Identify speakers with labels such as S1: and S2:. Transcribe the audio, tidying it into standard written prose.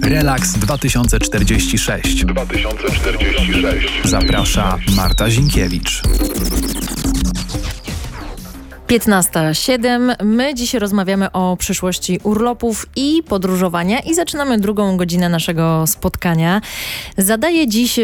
S1: Relaks 2046. Zaprasza Marta Zinkiewicz.
S2: 15:07. My dzisiaj rozmawiamy o przyszłości urlopów i podróżowania i zaczynamy drugą godzinę naszego spotkania. Zadaję dziś